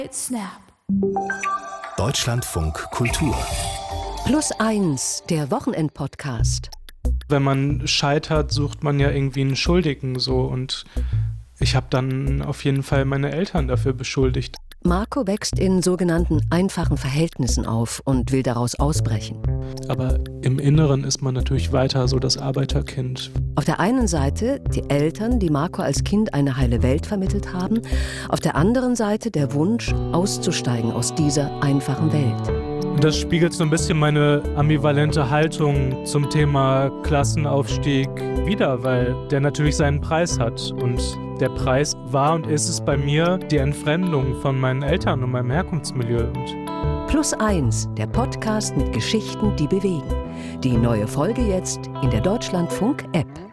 Snap. Deutschlandfunk Kultur. +1, der Wochenend-Podcast. Wenn man scheitert, sucht man ja irgendwie einen Schuldigen so, und ich habe dann auf jeden Fall meine Eltern dafür beschuldigt. Marco wächst in sogenannten einfachen Verhältnissen auf und will daraus ausbrechen. Aber im Inneren ist man natürlich weiter so das Arbeiterkind. Auf der einen Seite die Eltern, die Marco als Kind eine heile Welt vermittelt haben. Auf der anderen Seite der Wunsch, auszusteigen aus dieser einfachen Welt. Und das spiegelt so ein bisschen meine ambivalente Haltung zum Thema Klassenaufstieg wider, weil der natürlich seinen Preis hat. Und der Preis war und ist es bei mir die Entfremdung von meinen Eltern und meinem Herkunftsmilieu. +1, der Podcast mit Geschichten, die bewegen. Die neue Folge jetzt in der Deutschlandfunk-App.